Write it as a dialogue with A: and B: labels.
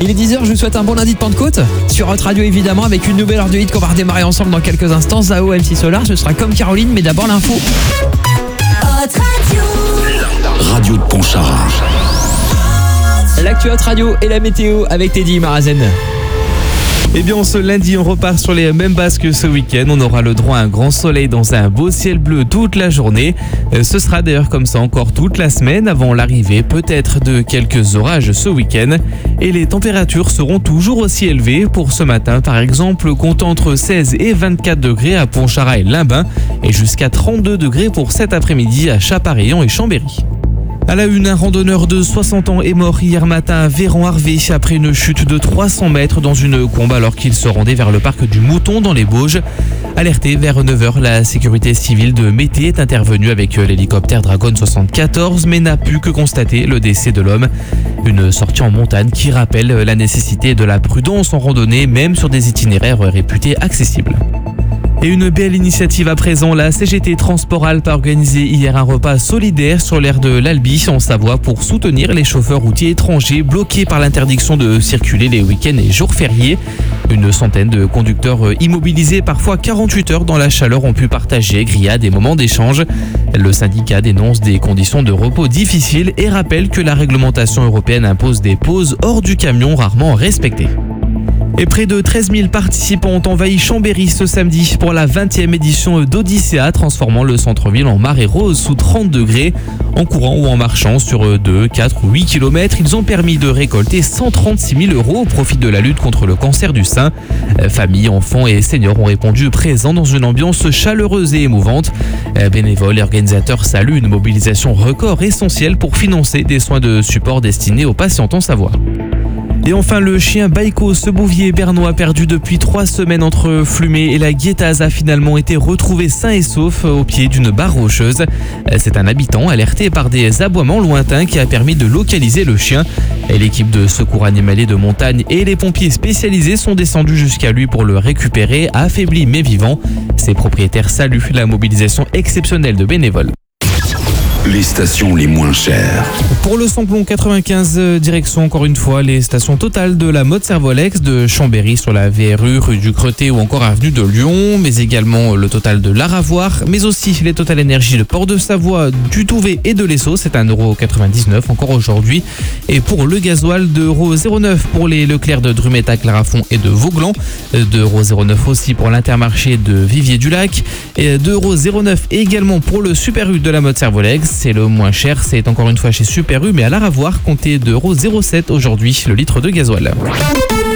A: Il est 10h, je vous souhaite un bon lundi de Pentecôte. Sur Hot Radio évidemment, avec une nouvelle heure de hit qu'on va redémarrer ensemble dans quelques instants. Zao, MC Solar, ce sera comme Caroline, mais d'abord l'info.
B: Hot Radio.
C: Radio de Pontcharrat.
A: L'actu Hot Radio et la météo avec Teddy Marazen.
D: Eh bien, ce lundi, on repart sur les mêmes bases que ce week-end. On aura le droit à un grand soleil dans un beau ciel bleu toute la journée. Ce sera d'ailleurs comme ça encore toute la semaine avant l'arrivée peut-être de quelques orages ce week-end. Et les températures seront toujours aussi élevées. Pour ce matin, par exemple, comptant entre 16 et 24 degrés à Pontcharrat et Limbin et jusqu'à 32 degrés pour cet après-midi à Chapareillan et Chambéry. À la une, un randonneur de 60 ans est mort hier matin à Véran-Harvé après une chute de 300 mètres dans une combe alors qu'il se rendait vers le parc du Mouton dans les Bauges. Alerté vers 9h, la sécurité civile de Mété est intervenue avec l'hélicoptère Dragon 74 mais n'a pu que constater le décès de l'homme. Une sortie en montagne qui rappelle la nécessité de la prudence en randonnée même sur des itinéraires réputés accessibles. Et une belle initiative à présent, la CGT Transport Alpes a organisé hier un repas solidaire sur l'aire de l'Albi en Savoie pour soutenir les chauffeurs routiers étrangers bloqués par l'interdiction de circuler les week-ends et jours fériés. Une centaine de conducteurs immobilisés parfois 48 heures dans la chaleur ont pu partager grillades et moments d'échange. Le syndicat dénonce des conditions de repos difficiles et rappelle que la réglementation européenne impose des pauses hors du camion rarement respectées. Et près de 13 000 participants ont envahi Chambéry ce samedi pour la 20e édition d'Odyssea, transformant le centre-ville en marée rose sous 30 degrés. En courant ou en marchant sur 2, 4 ou 8 km, ils ont permis de récolter 136 000 € au profit de la lutte contre le cancer du sein. Familles, enfants et seniors ont répondu présents dans une ambiance chaleureuse et émouvante. Bénévoles et organisateurs saluent une mobilisation record essentielle pour financer des soins de support destinés aux patients en Savoie. Et enfin, le chien Baïko, ce bouvier bernois perdu depuis 3 semaines entre Flumé et la Guétaz, a finalement été retrouvé sain et sauf au pied d'une barre rocheuse. C'est un habitant alerté par des aboiements lointains qui a permis de localiser le chien. Et l'équipe de secours animalier de montagne et les pompiers spécialisés sont descendus jusqu'à lui pour le récupérer, affaibli mais vivant. Ses propriétaires saluent la mobilisation exceptionnelle de bénévoles.
C: Les stations les moins chères.
D: Pour le samplon 95, direction encore une fois les stations totales de la Motte Servolex de Chambéry sur la VRU, rue du Creté ou encore avenue de Lyon, mais également le total de l'Aravoir, mais aussi les Total Énergie de Port-de-Savoie, du Touvet et de l'Esso, c'est 1,99 € encore aujourd'hui. Et pour le gasoil, 2,09 € pour les Leclerc de Drumetta, Clarafond et de Vauglan, 2,09 € aussi pour l'Intermarché de Vivier-du-Lac, et 2,09 € également pour le Super U de la Motte Servolex. C'est le moins cher, c'est encore une fois chez Super U, mais à l'Aravoir, comptez 2,07 € aujourd'hui le litre de gasoil.